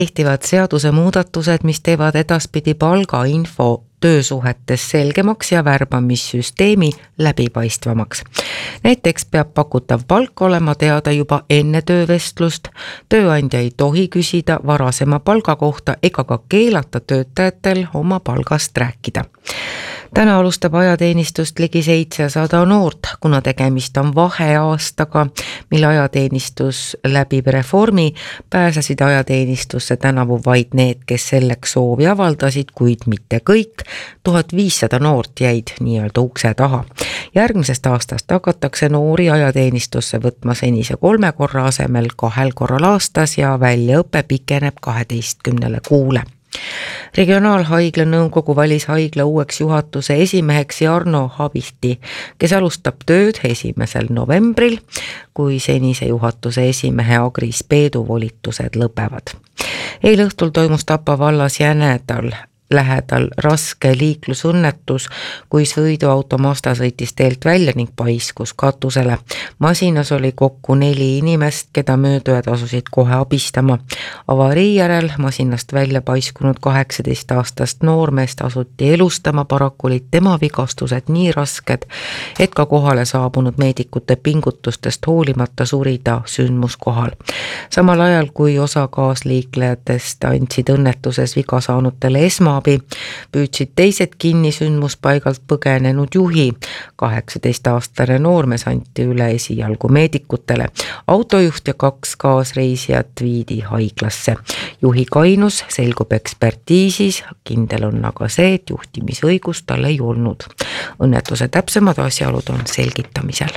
Kehtivad seadusemuudatused, mis teevad edaspidi palgainfo töösuhetes selgemaks ja värbamissüsteemi läbipaistvamaks. Näiteks peab pakutav palk olema teada juba enne töövestlust, tööandja ei tohi küsida varasema palga kohta ega ka keelata töötajatel oma palgast rääkida. Täna alustab ajateenistust ligi 700 noort, kuna tegemist on vaheaastaga, mille ajateenistus läbib reformi, pääsesid ajateenistusse tänavu vaid need, kes selleks soovi avaldasid, kuid mitte kõik. 1500 noort jäid nii-öelda ukse taha. Järgmisest aastast hakatakse noori ajateenistusse võtma senise 3 korra asemel 2 korral aastas ja väljaõpe pikeneb 12 kuule. Regionaalhaigla nõukogu valis haigla uueks juhatuse esimeheks Jarno Habihti, kes alustab tööd 1. novembril, kui senise juhatuse esimehe Agris Peedu volitused lõpevad. Eile õhtul toimus Tapa vallas Jänedal lähedal raske liiklusõnnetus, kui sõiduauto Mazda sõitis teelt välja ning paiskus katusele. Masinas oli kokku 4 inimest, keda möödujad asusid kohe abistama. Avarii järel masinast välja paiskunud 18-aastast noormeest asuti elustama, paraku olid tema vigastused nii rasked, et ka kohale saabunud meedikute pingutustest hoolimata suri ta sündmuskohal. Samal ajal, kui osa kaasliiklejatest andsid õnnetuses viga saanutele esmaabi, püüdsid teised kinni sündmuspaigalt põgenenud juhi. 18-aastane noormees anti üle esialgu meedikutele. Autojuht ja 2 kaasreisijat viidi haiglasse. Juhi kainus selgub ekspertiisis, kindel on aga see, et juhtimisõigus tal ei olnud. Õnnetuse täpsemad asjaolud on selgitamisel.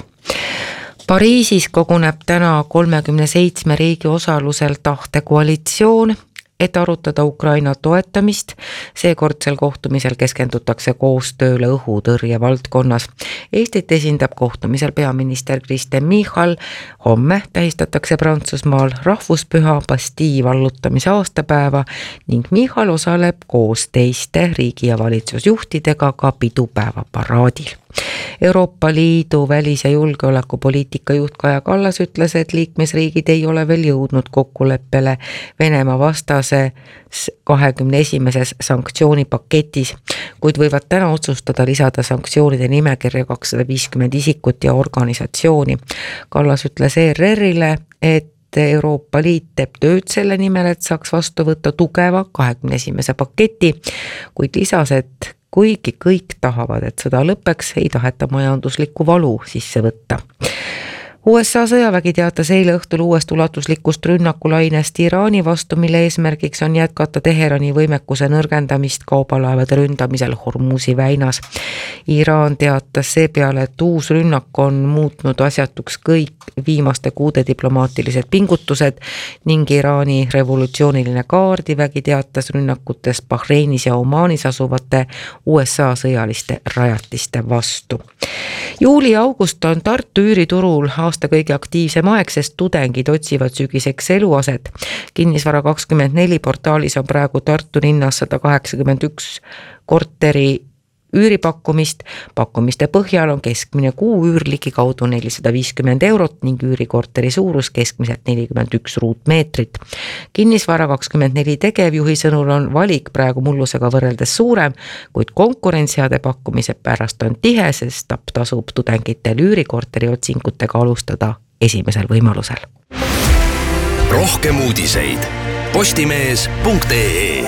Pariisis koguneb täna 37 riigi osalusel tahtekoalitsioon, et arutada Ukraina toetamist. Seekordsel kohtumisel keskendutakse koostööle õhutõrje valdkonnas. Eestit esindab kohtumisel peaminister Kristen Michal. Homme tähistatakse Prantsusmaal rahvuspüha Bastille vallutamise aastapäeva ning Michal osaleb koos teiste riigi- ja valitsusjuhtidega ka pidupäeva paraadil. Euroopa Liidu välis- ja julgeolekupoliitika juht Kaja Kallas ütles, et liikmesriigid ei ole veel jõudnud kokkuleppele Venemaa vastase 21. sanktsioonipaketis, kuid võivad täna otsustada lisada sanktsioonide nimekirja 250 isikut ja organisatsiooni. Kallas ütles ERR-ile, et Euroopa Liit teeb tööd selle nimel, et saaks vastu võtta tugeva 21. paketi, kuid lisas, et kuigi kõik tahavad, et sõda lõpeks, ei taheta majanduslikku valu sisse võtta. USA sõjavägi teatas eile õhtul uuest ulatuslikust rünnakulainest Iraani vastu, mille eesmärgiks on jätkata Teherani võimekuse nõrgendamist kaubalaevade ründamisel Hormuzi väinas. Iraan teatas seepeale, et uus rünnak on muutnud asjatuks kõik viimaste kuude diplomaatilised pingutused ning Iraani revolutsiooniline kaardivägi teatas rünnakutest Bahreinis ja Omaanis asuvate USA sõjaliste rajatiste vastu. Juuli-august on Tartu üüriturul aasta kõige aktiivsem aeg, sest tudengid otsivad sügiseks eluaset. Kinnisvara 24 portaalis on praegu Tartu linnas 181 korteri üüripakkumist. Pakkumiste põhjal on keskmine kuuüür ligikaudu 450 eurot ning üürikorteri suurus keskmiselt 41 ruutmeetrit. Kinnisvara 24 tegevjuhi sõnul on valik praegu mullusega võrreldes suurem, kuid konkurentsiade pakkumise pärast on tihe, sest tasub tudengitel üürikorteri otsingutega alustada esimesel võimalusel. Rohkem uudiseid postimees.ee.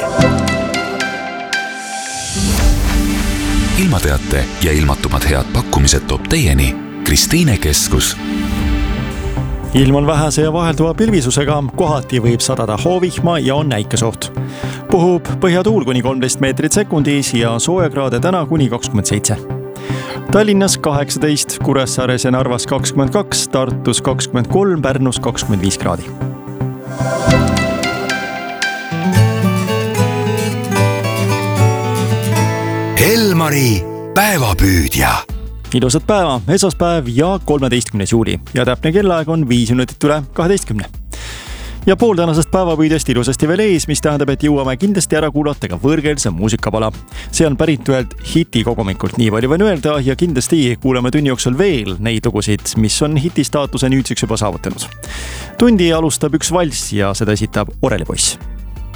Ilmateate ja ilmatumad head pakkumised toob teieni Kristiine Keskus. Ilm on vähese ja vahelduva pilvisusega, kohati võib sadada hoovihma ja on näikesoht. Puhub põhjatuul kuni 13 meetrit sekundis ja soojakraade täna kuni 27. Tallinnas 18, Kuressaares ja Narvas 22, Tartus 23, Pärnus 25 kraadi. Elmari päevapüüdja. Ilusat päeva, esmaspäev ja 13. juuli ja täpne kellaaeg on 5 minutit üle 12. Ja pool tänasest päevapüüdjast ilusasti veel ees, mis tähendab, et jõuame kindlasti ära kuulata ka võõrkeelse muusikapala. See on pärit ühelt hitikogumikult, nii palju võin öelda, ja kindlasti kuuleme tunni jooksul veel neid lugusid, mis on hitistaatuse nüüdseks juba saavutanud. Tundi alustab üks valss ja seda esitab Oreli poiss.